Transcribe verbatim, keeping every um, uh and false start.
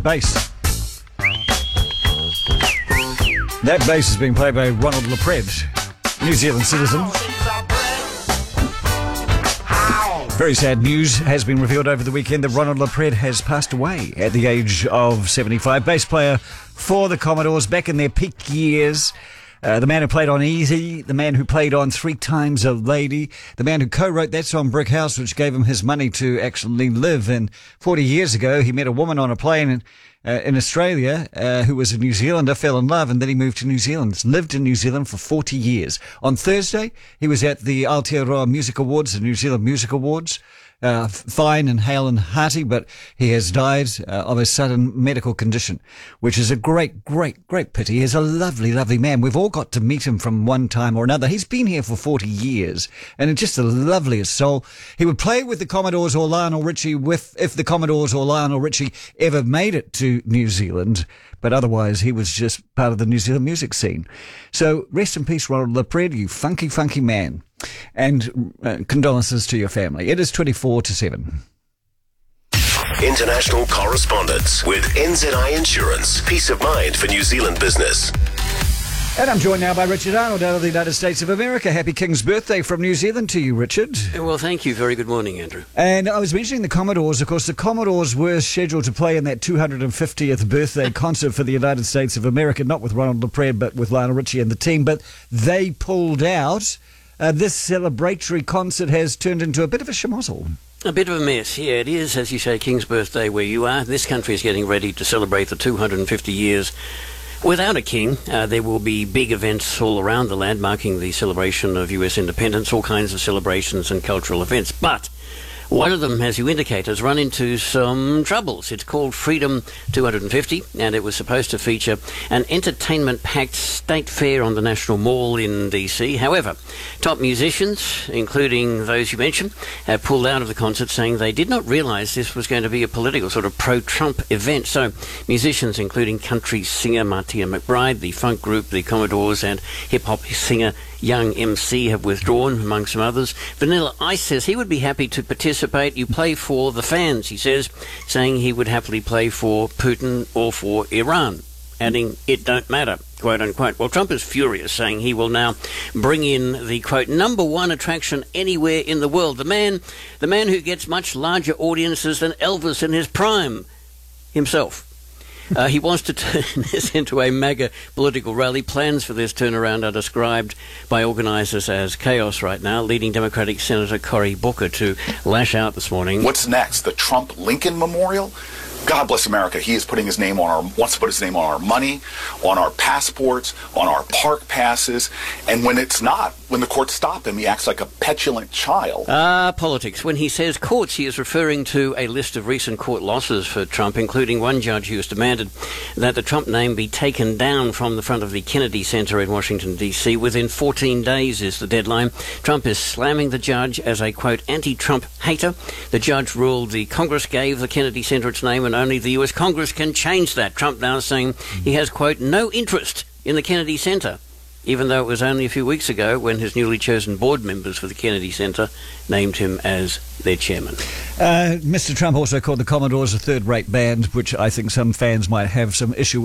Bass. That bass is being played by Ronald LaPred, New Zealand citizen. Very sad news has been revealed over the weekend that Ronald LaPred has passed away at the age of seventy-five. Bass player for the Commodores back in their peak years. Uh, the man who played on Easy, the man who played on Three Times a Lady, the man who co-wrote that song Brick House, which gave him his money to actually live. And forty years ago, he met a woman on a plane in, uh, in Australia uh, who was a New Zealander, fell in love, and then he moved to New Zealand. He's lived in New Zealand for forty years. On Thursday, he was at the Aotearoa Music Awards, the New Zealand Music Awards. Uh, fine and hale and hearty, but he has died uh, of a sudden medical condition, which is a great, great, great pity. He's a lovely, lovely man. We've all got to meet him from one time or another. He's been here for forty years, and just the loveliest soul. He would play with the Commodores or Lionel Richie with, if the Commodores or Lionel Richie ever made it to New Zealand, but otherwise he was just part of the New Zealand music scene. So rest in peace, Ronald LaPred, you funky, funky man. And uh, condolences to your family. It is twenty-four to seven. International correspondence with N Z I Insurance. Peace of mind for New Zealand business. And I'm joined now by Richard Arnold out of the United States of America. Happy King's birthday from New Zealand to you, Richard. Well, thank you. Very good morning, Andrew. And I was mentioning the Commodores. Of course, the Commodores were scheduled to play in that two hundred fiftieth birthday concert for the United States of America, not with Ronald LaPred, but with Lionel Richie and the team. But they pulled out. Uh, this celebratory concert has turned into a bit of a schmozzle. A bit of a mess, yeah, it is, as you say, King's birthday where you are. This country is getting ready to celebrate the two hundred fifty years without a king. Uh, there will be big events all around the land marking the celebration of U S independence, all kinds of celebrations and cultural events. But one of them, as you indicate, has run into some troubles. It's called Freedom two hundred fifty, and it was supposed to feature an entertainment-packed state fair on the National Mall in D C. However, top musicians, including those you mentioned, have pulled out of the concert, saying they did not realise this was going to be a political sort of pro-Trump event. So musicians, including country singer Martina McBride, the funk group The Commodores, and hip-hop singer Young M C have withdrawn, among some others. Vanilla Ice says he would be happy to participate. You play for the fans, he says, saying he would happily play for Putin or for Iran, adding, it don't matter, quote unquote. Well, Trump is furious, saying he will now bring in the, quote, number one attraction anywhere in the world. The man, the man who gets much larger audiences than Elvis in his prime himself. Uh, he wants to turn this into a mega political rally. Plans for this turnaround are described by organisers as chaos right now, leading Democratic Senator Cory Booker to lash out this morning. What's next? The Trump-Lincoln Memorial? God bless America. He is putting his name on our, wants to put his name on our money, on our passports, on our park passes. And when it's not, when the courts stop him, he acts like a petulant child. Ah, politics. When he says courts, he is referring to a list of recent court losses for Trump, including one judge who has demanded that the Trump name be taken down from the front of the Kennedy Center in Washington, D C. Within fourteen days is the deadline. Trump is slamming the judge as a, quote, anti-Trump hater. The judge ruled the Congress gave the Kennedy Center its name, and only the U S Congress can change that. Trump now saying he has, quote, no interest in the Kennedy Center, even though it was only a few weeks ago when his newly chosen board members for the Kennedy Center named him as their chairman. Uh, Mister Trump also called the Commodores a third-rate band, which I think some fans might have some issue with.